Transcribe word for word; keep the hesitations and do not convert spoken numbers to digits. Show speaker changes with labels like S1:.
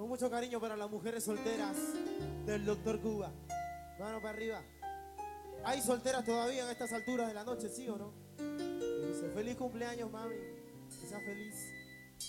S1: Con mucho cariño para las mujeres solteras del doctor Cuba. Mano para arriba. ¿Hay solteras todavía en estas alturas de la noche, sí o no? Y dice, feliz cumpleaños, mami. Que sea feliz.